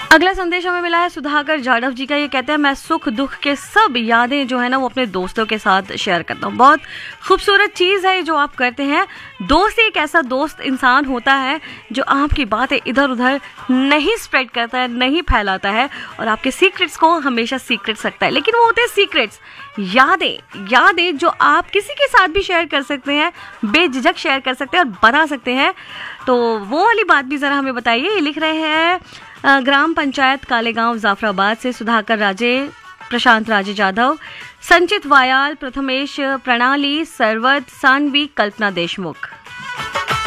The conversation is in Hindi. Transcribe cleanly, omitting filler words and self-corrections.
अगला संदेश हमें मिला है सुधाकर जाधव जी का। ये कहते हैं मैं सुख दुख के सब यादें जो है ना वो अपने दोस्तों के साथ शेयर करता हूँ। बहुत खूबसूरत चीज़ है जो आप करते हैं। दोस्त एक ऐसा दोस्त इंसान होता है जो आपकी बातें इधर उधर नहीं स्प्रेड करता है, नहीं फैलाता है और आपके सीक्रेट्स को हमेशा सीक्रेट्स रखता है। लेकिन वो होते हैं सीक्रेट्स, यादें जो आप किसी के साथ भी शेयर कर सकते हैं, बेझिझक शेयर कर सकते हैं और बना सकते हैं। तो वो वाली बात भी ज़रा हमें बताइए। ये लिख रहे हैं ग्राम पंचायत कालेगांव जाफराबाद से सुधाकर राजे, प्रशांत राजे जाधव, संचित वायाल, प्रथमेश, प्रणाली, सरवत, सानवी, कल्पना देशमुख।